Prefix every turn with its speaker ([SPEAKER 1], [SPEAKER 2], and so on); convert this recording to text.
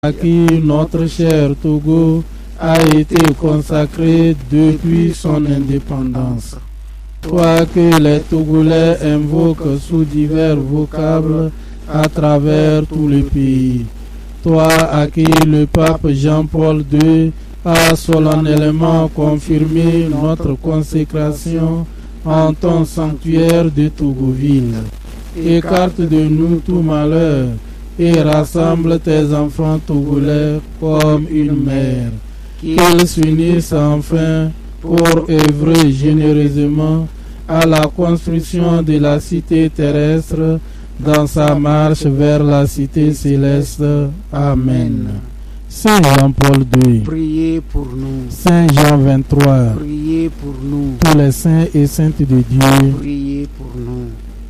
[SPEAKER 1] à qui notre cher Togo a été consacré depuis son indépendance. Toi que les Togolais invoquent sous divers vocables à travers tout le pays. Toi à qui le pape Jean-Paul II a solennellement confirmé notre consécration en ton sanctuaire de Togoville. Écarte de nous tout malheur et rassemble tes enfants togolais comme une mère. Qu'ils s'unissent enfin pour œuvrer généreusement à la construction de la cité terrestre dans sa marche vers la cité céleste. Amen. Saint Jean-Paul II,
[SPEAKER 2] priez pour nous.
[SPEAKER 1] Saint Jean 23,
[SPEAKER 2] Priez pour nous.
[SPEAKER 1] tous les saints et saintes de Dieu,
[SPEAKER 2] Priez pour nous.